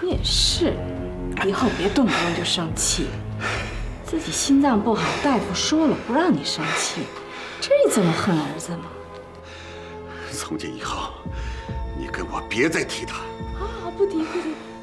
也是，以后别动不动就生气。自己心脏不好，大夫说了不让你生气，至于这么恨儿子吗？ 从今以后，你跟我别再提他。 好，不提。